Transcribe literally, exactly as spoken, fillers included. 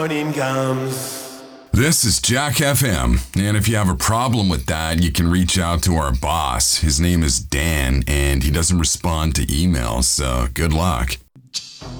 Morning comes. This is Jack F M, and if you have a problem with that, you can reach out to our boss. His name is Dan, and he doesn't respond to emails, so good luck.